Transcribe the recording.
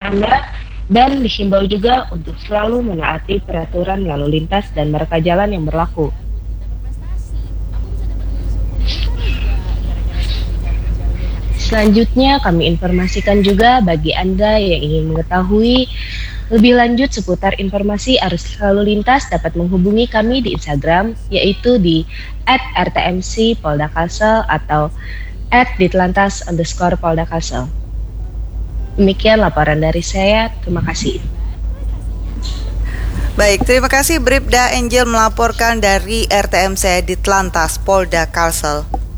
Anda dan dihimbau juga untuk selalu menaati peraturan lalu lintas dan marka jalan yang berlaku. Selanjutnya, kami informasikan juga bagi Anda yang ingin mengetahui lebih lanjut seputar informasi arus lalu lintas dapat menghubungi kami di Instagram, yaitu di @rtmc_polda_kalsel atau @ditlantas_polda Kalsel. Demikian laporan dari saya, terima kasih. Baik, terima kasih Bribda Angel melaporkan dari RTMC Ditlantas Polda Kalsel.